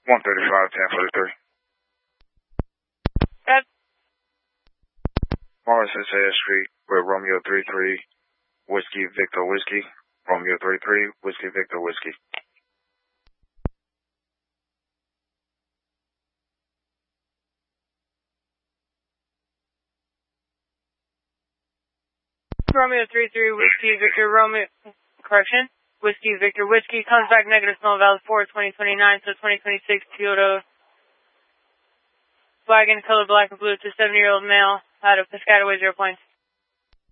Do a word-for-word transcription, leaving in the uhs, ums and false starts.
one thirty-five, ten forty-three. That. Morris S A S Street with Romeo three three, Whiskey Victor Whiskey. Romeo three three, Whiskey Victor Whiskey. Romeo three three, Whiskey Victor Romeo, correction, Whiskey Victor Whiskey, comes back negative Small Valley four, twenty twenty-nine, so twenty twenty-six Toyota wagon, color black and blue, to seventy-year-old male, out of Piscataway, zero point